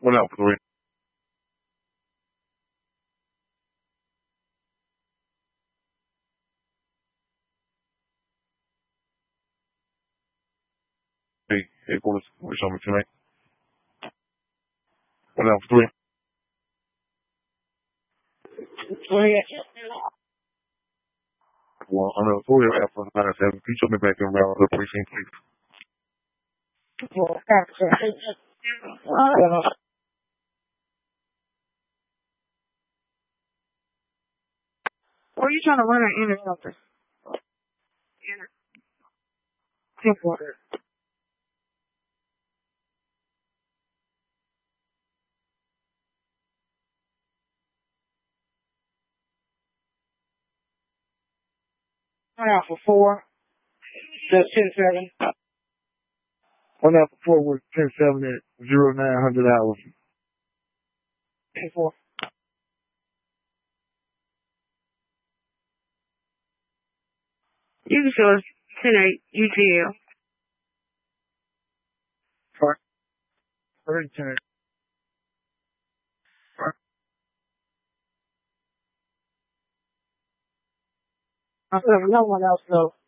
One out for 3. Hey, headquarters, what show me tonight? One out for 3. Well, I'm a 4 Alpha 97. Can you show me back in around the precinct, please? Or are you trying to run an inner something? Inner. 10-4. One out for 4. That's 10-7. One out for 4 with 10-7 at 0900 hours. 10-4. You can show us 10-8 UTL. Sorry. 10-8. I said no one else though.